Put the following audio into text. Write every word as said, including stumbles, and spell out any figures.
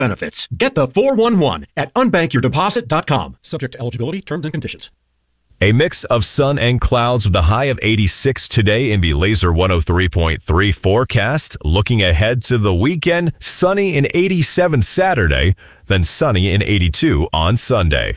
benefits. Get the four one one at unbank your deposit dot com. Subject to eligibility, terms and conditions. A mix of sun and clouds with a high of eighty-six today in the Laser one oh three point three forecast. Looking ahead to the weekend, sunny and eighty-seven Saturday, then sunny and eighty-two on Sunday.